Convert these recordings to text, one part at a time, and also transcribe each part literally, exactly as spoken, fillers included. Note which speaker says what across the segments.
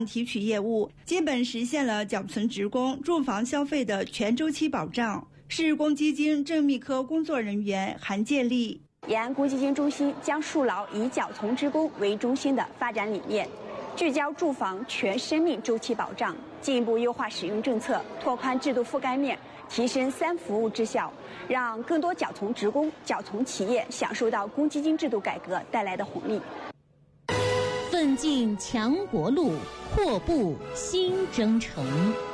Speaker 1: 提取业务，基本实现了缴存职工住房消费的全周期保障。市公积金郑密科工作人员韩建立，
Speaker 2: 延安公积金中心将树牢以缴存职工为中心的发展理念，聚焦住房全生命周期保障，进一步优化使用政策，拓宽制度覆盖面，提升三服务质效，让更多缴存职工、缴存企业享受到公积金制度改革带来的红利。
Speaker 3: 奋进强国路，阔步新征程。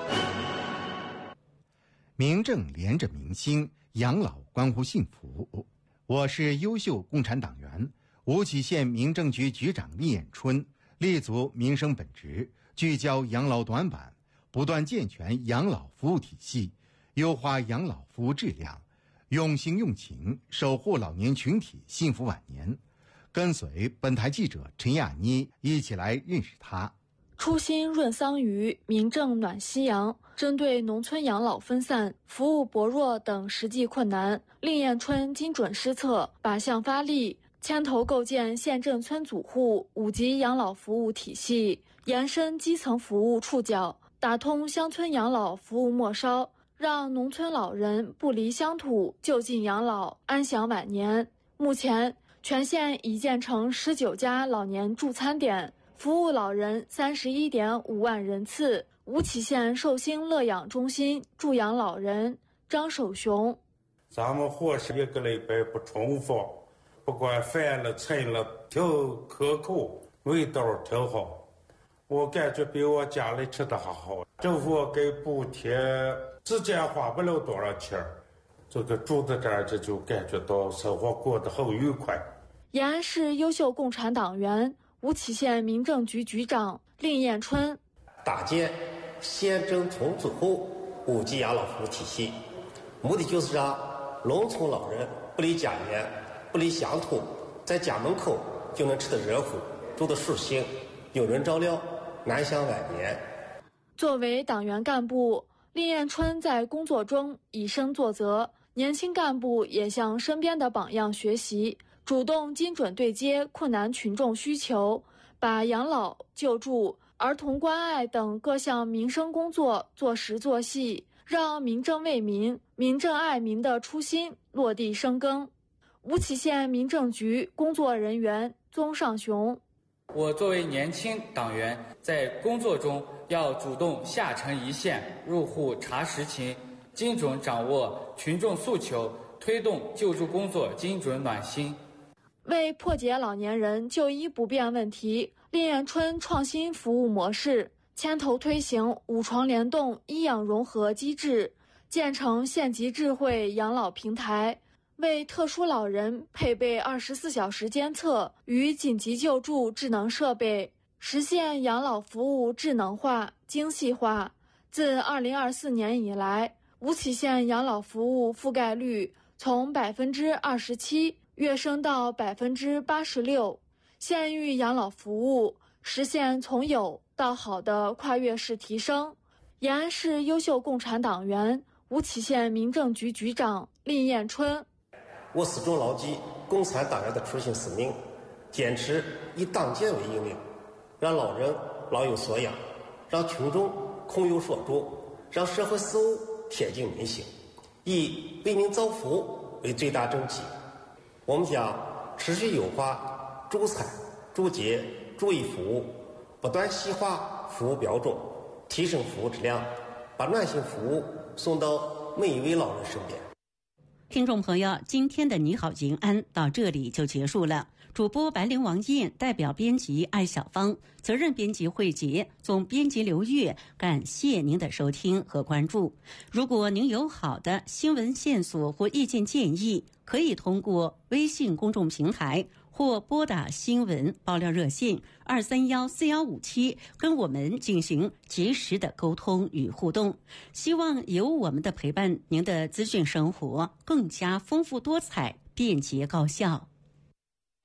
Speaker 4: 民政连着民心，养老关乎幸福。我是优秀共产党员，吴起县民政局局长厉彦春，立足民生本质，聚焦养老短板，不断健全养老服务体系，优化养老服务质量，用心用情守护老年群体幸福晚年。跟随本台记者陈亚妮一起来认识他。
Speaker 5: 初心润桑榆，民政暖夕阳。针对农村养老分散、服务薄弱等实际困难，厉彦春精准施策，靶向发力，牵头构建县镇村组户五级养老服务体系，延伸基层服务触角，打通乡村养老服务末梢，让农村老人不离乡土，就近养老，安享晚年。目前，全县已建成十九家老年助餐点，服务老人三十一点五万人次。吴起县寿星乐养中心助养老人张守雄，
Speaker 6: 咱们伙食一个礼拜不重复，不管饭了菜了都可口，味道挺好，我感觉比我家里吃的还好。政府给补贴自己花不了多少钱，这个住在这儿这就感觉到生活过得很愉快。
Speaker 5: 延安市优秀共产党员、吴起县民政局局长厉彦春，
Speaker 7: 搭建县镇村组户五级养老服务体系，目的就是让农村老人不离家园、不离乡土，在家门口就能吃得热乎、住得舒心，有人照料，安享晚年。
Speaker 5: 作为党员干部，厉彦春在工作中以身作则，年轻干部也向身边的榜样学习，主动精准对接困难群众需求，把养老、救助、儿童关爱等各项民生工作做实做细，让民政为民、民政爱民的初心落地生根。吴起县民政局工作人员宗尚雄，
Speaker 8: 我作为年轻党员，在工作中要主动下沉一线，入户查实情，精准掌握群众诉求，推动救助工作精准暖心。
Speaker 5: 为破解老年人就医不便问题，厉彦春创新服务模式，牵头推行五床联动医养融合机制，建成县级智慧养老平台，为特殊老人配备二十四小时监测与紧急救助智能设备，实现养老服务智能化、精细化。自二零二四年以来，吴起县养老服务覆盖率从百分之二十七跃升到百分之八十六，县域养老服务实现从有到好的跨越式提升。延安市优秀共产党员、吴起县民政局局长厉彦春，
Speaker 7: 我始终牢记共产党员的初心使命，坚持以党建为引领，让老人老有所养，让群众空有所住，让社会事务贴近民心，以为民造福为最大政绩。我们将持续优化助餐、助洁、助医服务，不断细化服务标准，提升服务质量，把暖心服务送到每一位老人身边。
Speaker 3: 听众朋友，今天的你好延安到这里就结束了。主播白灵王燕代表编辑艾小芳，责任编辑慧杰，总编辑刘月，感谢您的收听和关注。如果您有好的新闻线索或意见建议，可以通过微信公众平台或拨打新闻爆料热线二三幺四幺五七跟我们进行及时的沟通与互动。希望有我们的陪伴，您的资讯生活更加丰富多彩、便捷高效。